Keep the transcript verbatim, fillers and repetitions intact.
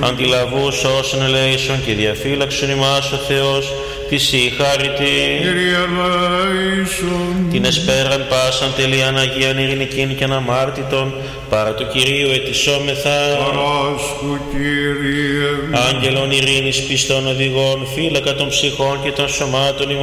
αντιλαβούς όσων ελέησον και διαφύλαξον ημάς ο Θεός, της η χάρητη. Κύριε ελέησον. Την εσπέραν πάσαν τελείαν Αγίαν ειρηνικήν και αναμάρτητον, παρά του Κυρίου ετισόμεθα. Παράσκου, Κύριε. Άγγελον ειρήνης πιστών οδηγών, φύλακα των ψυχών και των σωμάτων ημών,